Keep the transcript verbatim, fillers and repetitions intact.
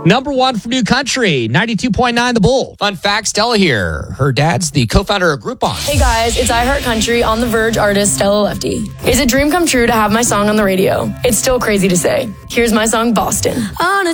Number one for new country, ninety-two point nine The Bull. Fun fact, Stella here. Her dad's the co-founder of Groupon. Hey guys, it's I Heart Country on The Verge artist Stella Lefty. It's a dream come true to have my song on the radio. It's still crazy to say. Here's my song, Boston. On a